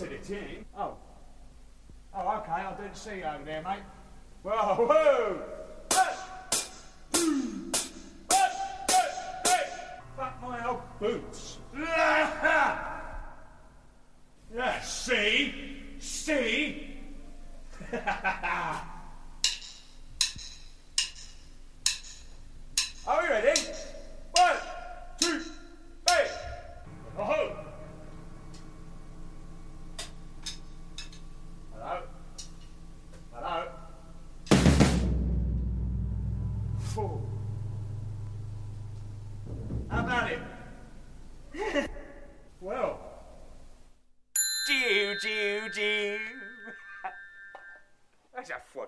to the tin. Oh. Oh, okay, I didn't see you over there, mate. Whoa, whoa! Fuck my old boots. Yeah, see? See? Are we ready? 1, 2, 3. Oh. Hello? Hello? Oh. How about it? Well. Jew, Jew, Jew. That's a foot.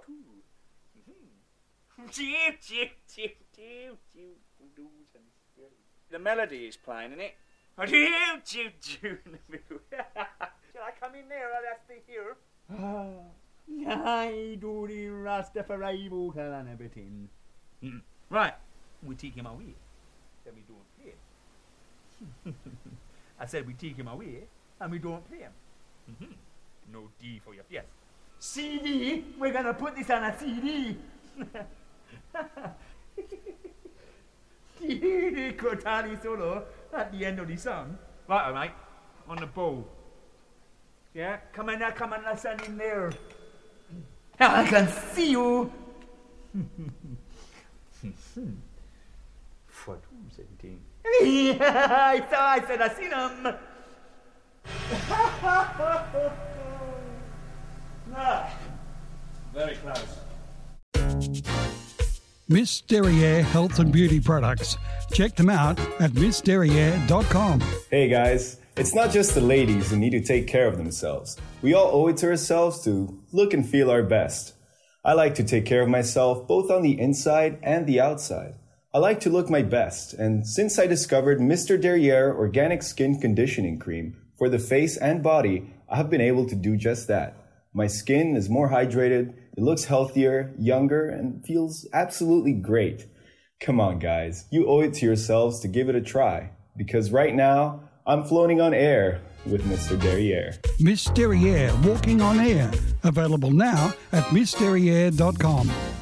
Jew, Jew, Jew, Jew, Jew. The melody is playing, isn't it? Jew, Jew, Jew in the middle. Shall I come in there? I'll have to hear. I do the Rastafari vocal and everything. Right, we take him away. Then we don't play him. I said we take him away and we don't play him. No D for your yes. CD, we're gonna put this on a CD. The Cortali solo at the end of the song. Right, mate, on the ball. Yeah, come on now, listen in there. I can see you. What was it? I said I seen him. Very close. Miss Derriere Health and Beauty Products. Check them out at missderriere.com. Hey guys, it's not just the ladies who need to take care of themselves. We all owe it to ourselves to look and feel our best. I like to take care of myself both on the inside and the outside. I like to look my best, and since I discovered Mr. Derriere Organic Skin Conditioning Cream for the face and body, I have been able to do just that. My skin is more hydrated, it looks healthier, younger, and feels absolutely great. Come on guys, you owe it to yourselves to give it a try, because right now, I'm floating on air with Mr. Derriere. Miss Derriere Walking on Air. Available now at missderriere.com.